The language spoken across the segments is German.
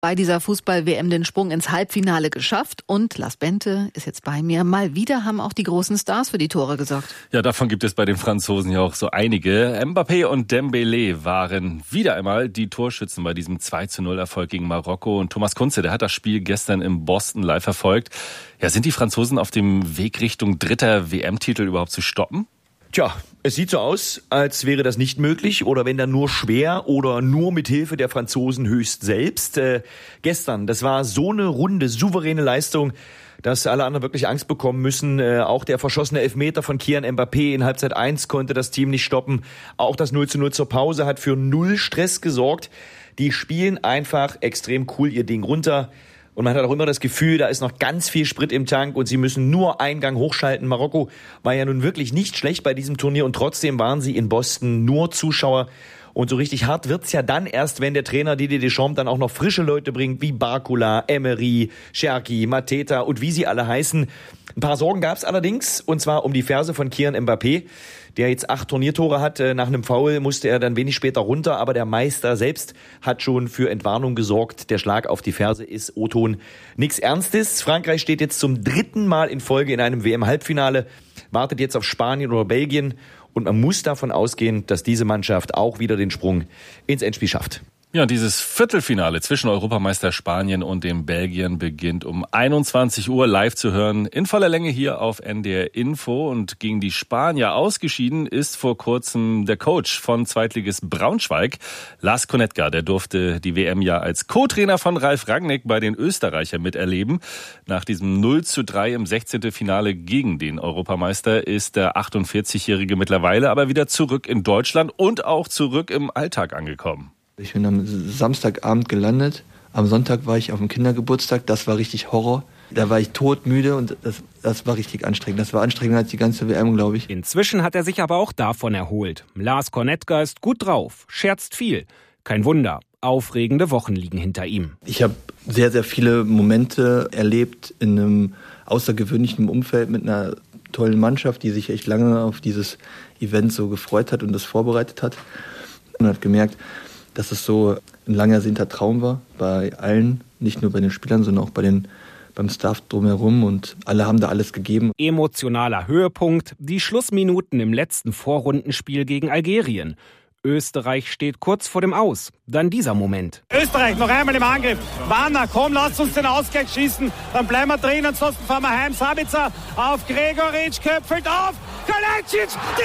Bei dieser Fußball-WM den Sprung ins Halbfinale geschafft und Lars Bente ist jetzt bei mir. Mal wieder haben auch die großen Stars für die Tore gesorgt. Ja, davon gibt es bei den Franzosen ja auch so einige. Mbappé und Dembélé waren wieder einmal die Torschützen bei diesem 2:0-Erfolg gegen Marokko. Und Thomas Kunze, der hat das Spiel gestern in Boston live verfolgt. Ja, sind die Franzosen auf dem Weg Richtung dritter WM-Titel überhaupt zu stoppen? Tja, es sieht so aus, als wäre das nicht möglich oder wenn dann nur schwer oder nur mit Hilfe der Franzosen höchst selbst. Gestern, das war so eine runde, souveräne Leistung, dass alle anderen wirklich Angst bekommen müssen. Auch der verschossene Elfmeter von Kylian Mbappé in Halbzeit 1 konnte das Team nicht stoppen. Auch das 0:0 zur Pause hat für null Stress gesorgt. Die spielen einfach extrem cool ihr Ding runter. Und man hat auch immer das Gefühl, da ist noch ganz viel Sprit im Tank und sie müssen nur einen Gang hochschalten. Marokko war ja nun wirklich nicht schlecht bei diesem Turnier und trotzdem waren sie in Boston nur Zuschauer. Und so richtig hart wird's ja dann erst, wenn der Trainer Didier Deschamps dann auch noch frische Leute bringt, wie Barcola, Emery, Cherki, Mateta und wie sie alle heißen. Ein paar Sorgen gab's allerdings, und zwar um die Ferse von Kylian Mbappé, der jetzt 8 Turniertore hat. Nach einem Foul musste er dann wenig später runter, aber der Meister selbst hat schon für Entwarnung gesorgt. Der Schlag auf die Ferse ist O-Ton nichts Ernstes. Frankreich steht jetzt zum 3. Mal in Folge in einem WM-Halbfinale, wartet jetzt auf Spanien oder Belgien und man muss davon ausgehen, dass diese Mannschaft auch wieder den Sprung ins Endspiel schafft. Ja, dieses Viertelfinale zwischen Europameister Spanien und dem Belgien beginnt um 21 Uhr live zu hören, in voller Länge hier auf NDR Info. Und gegen die Spanier ausgeschieden ist vor kurzem der Coach von Zweitligist Braunschweig, Lars Konetka. Der durfte die WM ja als Co-Trainer von Ralf Rangnick bei den Österreichern miterleben. Nach diesem 0:3 im 16. Finale gegen den Europameister ist der 48-Jährige mittlerweile aber wieder zurück in Deutschland und auch zurück im Alltag angekommen. Ich bin am Samstagabend gelandet. Am Sonntag war ich auf dem Kindergeburtstag. Das war richtig Horror. Da war ich todmüde und das war richtig anstrengend. Das war anstrengender als die ganze WM, glaube ich. Inzwischen hat er sich aber auch davon erholt. Lars Konetka ist gut drauf, scherzt viel. Kein Wunder, aufregende Wochen liegen hinter ihm. Ich habe sehr, sehr viele Momente erlebt in einem außergewöhnlichen Umfeld mit einer tollen Mannschaft, die sich echt lange auf dieses Event so gefreut hat und das vorbereitet hat. Und hat gemerkt, dass es so ein lang ersehnter Traum war, bei allen, nicht nur bei den Spielern, sondern auch beim Staff drumherum und alle haben da alles gegeben. Emotionaler Höhepunkt, die Schlussminuten im letzten Vorrundenspiel gegen Algerien. Österreich steht kurz vor dem Aus. Dann dieser Moment. Österreich noch einmal im Angriff. Wanner, komm, lass uns den Ausgleich schießen. Dann bleiben wir drin, ansonsten fahren wir heim. Sabitzer auf Gregoritsch, köpfelt auf. Kalajdzic,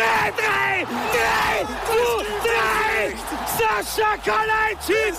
3-3! Sascha Kalajdzic,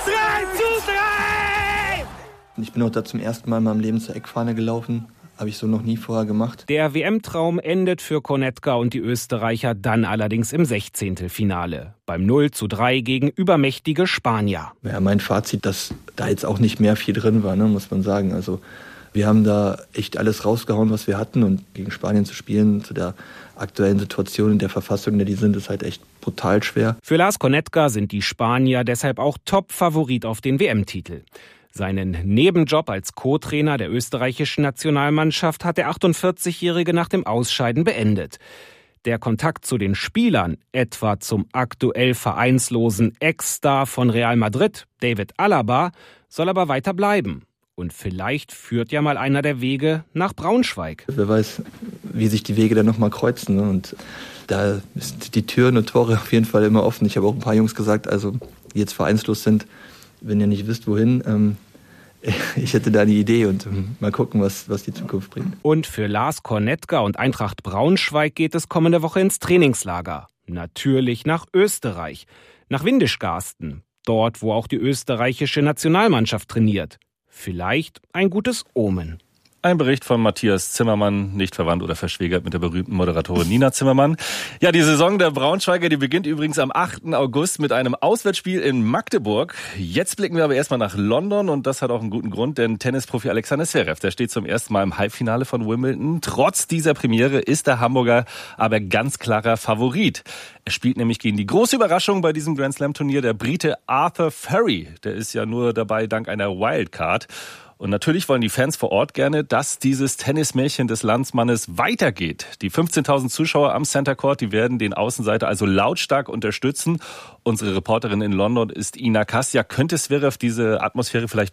3-3! Ich bin auch da zum ersten Mal in meinem Leben zur Eckfahne gelaufen. Habe ich so noch nie vorher gemacht. Der WM-Traum endet für Konetka und die Österreicher dann allerdings im 16. Finale. Beim 0:3 gegen übermächtige Spanier. Ja, mein Fazit, dass da jetzt auch nicht mehr viel drin war, muss man sagen. Also wir haben da echt alles rausgehauen, was wir hatten. Und gegen Spanien zu spielen, zu der aktuellen Situation in der Verfassung, in der die sind, ist halt echt brutal schwer. Für Lars Konetka sind die Spanier deshalb auch Top-Favorit auf den WM-Titel. Seinen Nebenjob als Co-Trainer der österreichischen Nationalmannschaft hat der 48-Jährige nach dem Ausscheiden beendet. Der Kontakt zu den Spielern, etwa zum aktuell vereinslosen Ex-Star von Real Madrid, David Alaba, soll aber weiter bleiben. Und vielleicht führt ja mal einer der Wege nach Braunschweig. Wer weiß, wie sich die Wege dann nochmal kreuzen. Und da sind die Türen und Tore auf jeden Fall immer offen. Ich habe auch ein paar Jungs gesagt, also die jetzt vereinslos sind, wenn ihr nicht wisst, wohin, ich hätte da eine Idee und mal gucken, was die Zukunft bringt. Und für Lars Konetka und Eintracht Braunschweig geht es kommende Woche ins Trainingslager. Natürlich nach Österreich, nach Windischgarsten, dort, wo auch die österreichische Nationalmannschaft trainiert. Vielleicht ein gutes Omen. Ein Bericht von Matthias Zimmermann, nicht verwandt oder verschwägert mit der berühmten Moderatorin Nina Zimmermann. Ja, die Saison der Braunschweiger, die beginnt übrigens am 8. August mit einem Auswärtsspiel in Magdeburg. Jetzt blicken wir aber erstmal nach London und das hat auch einen guten Grund, denn Tennisprofi Alexander Zverev, der steht zum ersten Mal im Halbfinale von Wimbledon. Trotz dieser Premiere ist der Hamburger aber ganz klarer Favorit. Er spielt nämlich gegen die große Überraschung bei diesem Grand Slam Turnier, der Brite Arthur Furry. Der ist ja nur dabei dank einer Wildcard. Und natürlich wollen die Fans vor Ort gerne, dass dieses Tennismärchen des Landsmannes weitergeht. Die 15.000 Zuschauer am Center Court, die werden den Außenseiter also lautstark unterstützen. Unsere Reporterin in London ist Ina Kass. Ja, könnte Zverev diese Atmosphäre vielleicht